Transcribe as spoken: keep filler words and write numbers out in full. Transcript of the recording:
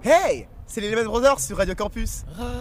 Hey, c'est les Lehman Brothers sur Radio Campus.